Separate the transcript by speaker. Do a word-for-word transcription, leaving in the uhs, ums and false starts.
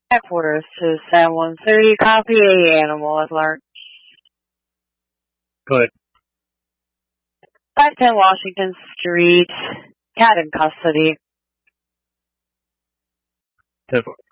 Speaker 1: Headquarters to seven one three, copy a animal at large.
Speaker 2: Good.
Speaker 1: five ten Washington Street, cat in custody.
Speaker 2: ten